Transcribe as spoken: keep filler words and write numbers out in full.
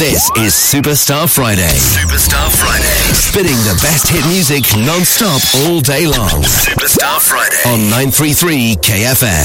This is Superstar Friday. Superstar Friday. Spinning the best hit music non-stop all day long. Superstar Friday. On nine three three K F M.